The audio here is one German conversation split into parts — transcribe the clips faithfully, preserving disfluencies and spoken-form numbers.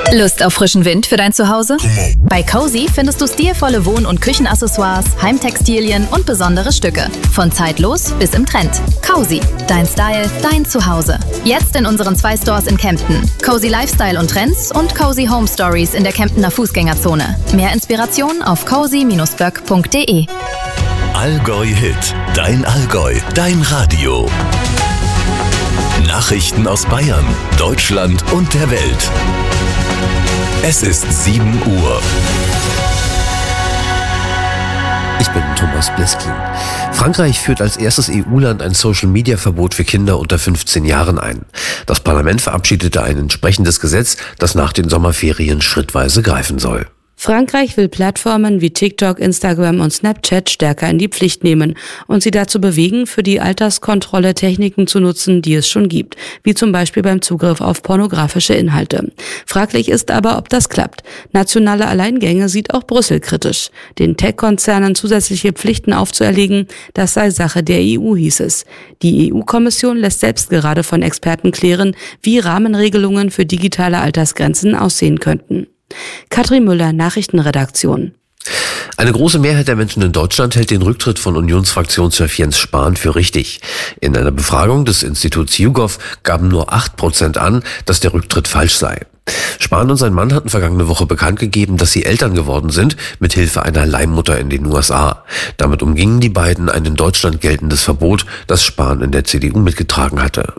Lust auf frischen Wind für dein Zuhause? Bei Cozy findest du stilvolle Wohn- und Küchenaccessoires, Heimtextilien und besondere Stücke. Von zeitlos bis im Trend. Cozy, dein Style, dein Zuhause. Jetzt in unseren zwei Stores in Kempten. Cozy Lifestyle und Trends und Cozy Home Stories in der Kemptener Fußgängerzone. Mehr Inspiration auf cozy Bindestrich böck Punkt de. Allgäu Hit, dein Allgäu, dein Radio. Nachrichten aus Bayern, Deutschland und der Welt. Es ist sieben Uhr. Ich bin Thomas Bliskin. Frankreich führt als erstes E U-Land ein Social-Media-Verbot für Kinder unter fünfzehn Jahren ein. Das Parlament verabschiedete ein entsprechendes Gesetz, das nach den Sommerferien schrittweise greifen soll. Frankreich will Plattformen wie TikTok, Instagram und Snapchat stärker in die Pflicht nehmen und sie dazu bewegen, für die Alterskontrolle Techniken zu nutzen, die es schon gibt, wie zum Beispiel beim Zugriff auf pornografische Inhalte. Fraglich ist aber, ob das klappt. Nationale Alleingänge sieht auch Brüssel kritisch. Den Tech-Konzernen zusätzliche Pflichten aufzuerlegen, das sei Sache der E U, hieß es. Die E U-Kommission lässt selbst gerade von Experten klären, wie Rahmenregelungen für digitale Altersgrenzen aussehen könnten. Katrin Müller, Nachrichtenredaktion. Eine große Mehrheit der Menschen in Deutschland hält den Rücktritt von Unionsfraktionschef Jens Spahn für richtig. In einer Befragung des Instituts YouGov gaben nur acht Prozent an, dass der Rücktritt falsch sei. Spahn und sein Mann hatten vergangene Woche bekannt gegeben, dass sie Eltern geworden sind, mit Hilfe einer Leihmutter in den U S A. Damit umgingen die beiden ein in Deutschland geltendes Verbot, das Spahn in der C D U mitgetragen hatte.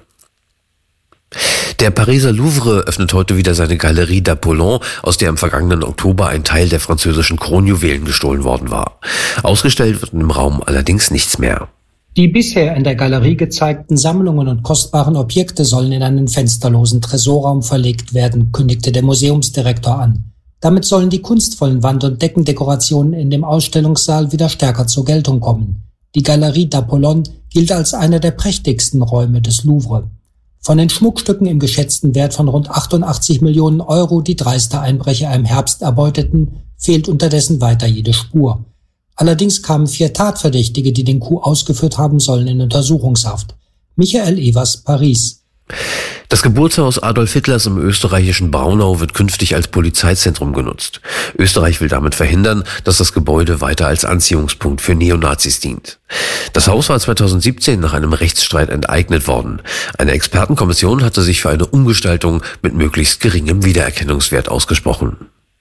Der Pariser Louvre öffnet heute wieder seine Galerie d'Apollon, aus der im vergangenen Oktober ein Teil der französischen Kronjuwelen gestohlen worden war. Ausgestellt wird im Raum allerdings nichts mehr. Die bisher in der Galerie gezeigten Sammlungen und kostbaren Objekte sollen in einen fensterlosen Tresorraum verlegt werden, kündigte der Museumsdirektor an. Damit sollen die kunstvollen Wand- und Deckendekorationen in dem Ausstellungssaal wieder stärker zur Geltung kommen. Die Galerie d'Apollon gilt als einer der prächtigsten Räume des Louvre. Von den Schmuckstücken im geschätzten Wert von rund achtundachtzig Millionen Euro, die dreiste Einbrecher im Herbst erbeuteten, fehlt unterdessen weiter jede Spur. Allerdings kamen vier Tatverdächtige, die den Coup ausgeführt haben sollen, in Untersuchungshaft. Michael Evers, Paris. Das Geburtshaus Adolf Hitlers im österreichischen Braunau wird künftig als Polizeizentrum genutzt. Österreich will damit verhindern, dass das Gebäude weiter als Anziehungspunkt für Neonazis dient. Das Haus war zweitausendsiebzehn nach einem Rechtsstreit enteignet worden. Eine Expertenkommission hatte sich für eine Umgestaltung mit möglichst geringem Wiedererkennungswert ausgesprochen.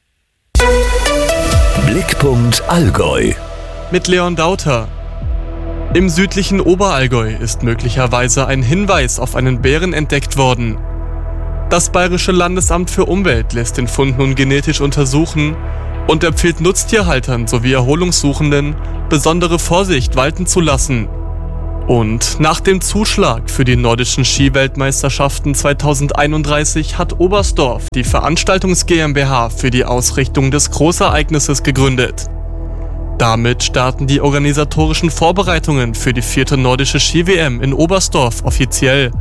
Blickpunkt Allgäu. Mit Leon Dauter. Im südlichen Oberallgäu ist möglicherweise ein Hinweis auf einen Bären entdeckt worden. Das Bayerische Landesamt für Umwelt lässt den Fund nun genetisch untersuchen und empfiehlt Nutztierhaltern sowie Erholungssuchenden, besondere Vorsicht walten zu lassen. Und nach dem Zuschlag für die nordischen Skiweltmeisterschaften zweitausendeinunddreißig hat Oberstdorf die Veranstaltungs GmbH für die Ausrichtung des Großereignisses gegründet. Damit starten die organisatorischen Vorbereitungen für die vierte nordische Ski-W M in Oberstdorf offiziell.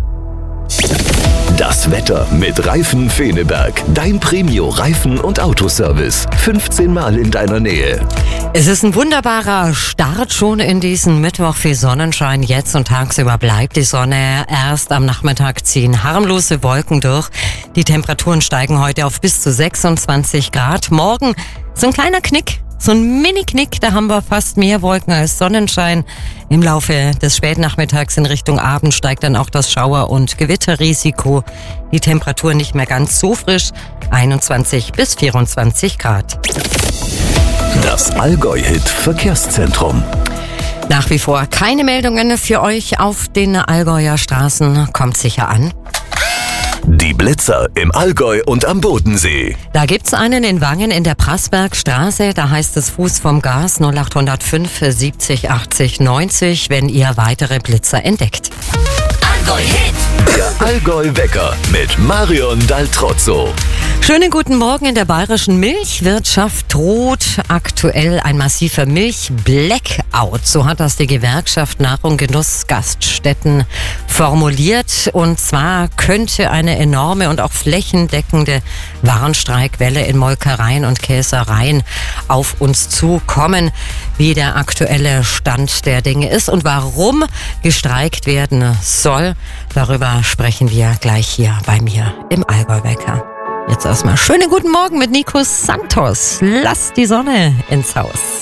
Das Wetter mit Reifen Feneberg. Dein Premio-Reifen- und Autoservice. fünfzehn Mal in deiner Nähe. Es ist ein wunderbarer Start schon in diesen Mittwoch für Sonnenschein. Jetzt und tagsüber bleibt die Sonne. Erst am Nachmittag ziehen harmlose Wolken durch. Die Temperaturen steigen heute auf bis zu sechsundzwanzig Grad. Morgen so ein kleiner Knick. So ein Mini-Knick, da haben wir fast mehr Wolken als Sonnenschein. Im Laufe des Spätnachmittags in Richtung Abend steigt dann auch das Schauer- und Gewitterrisiko. Die Temperatur nicht mehr ganz so frisch, einundzwanzig bis vierundzwanzig Grad. Das Allgäu-Hit Verkehrszentrum. Nach wie vor keine Meldungen für euch auf den Allgäuer Straßen. Kommt sicher an. Die Blitzer im Allgäu und am Bodensee. Da gibt's einen in Wangen in der Prassbergstraße. Da heißt es Fuß vom Gas null acht null fünf siebzig achtzig neunzig, wenn ihr weitere Blitzer entdeckt. Allgäu-Hit. Der Allgäu-Wecker mit Marion Daltrozzo. Schönen guten Morgen. In der bayerischen Milchwirtschaft droht aktuell ein massiver Milch-Blackout. So hat das die Gewerkschaft Nahrung Genuss Gaststätten formuliert. Und zwar könnte eine enorme und auch flächendeckende Warnstreikwelle in Molkereien und Käsereien auf uns zukommen, wie der aktuelle Stand der Dinge ist und warum gestreikt werden soll. Darüber sprechen wir gleich hier bei mir im Allgäu-Wecker. Jetzt erstmal schönen guten Morgen mit Nico Santos. Lass die Sonne ins Haus.